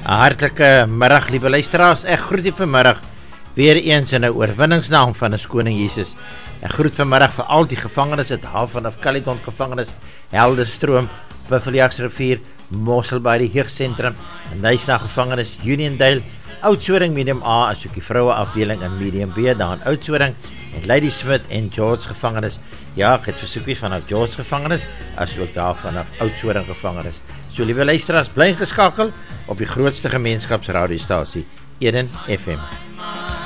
Hartlike middag, liewe luisteraars. Ek groet u vanmiddag weer eens in 'n oorwinningsnaam van ons koning Jesus. Ek groet vanmiddag vir al die gevangenes, het half vanaf Caledon gevangenes, Helderstroom, Buffeljagsrivier, Mosselbaai, die Jeugdsentrum, en Nysna gevangenes, Uniondale, Oudtshoorn Medium A, asook die vroue afdeling in Medium B, daar in Oudtshoorn, en Lady Smith en George gevangenes. Ja, ek het versoekies vanaf George gevangenes, asook daar vanaf Oudtshoorn gevangenes. So liewe luisteraars, bly geskakel op die grootste gemeenskapsradiostasie, Eden FM.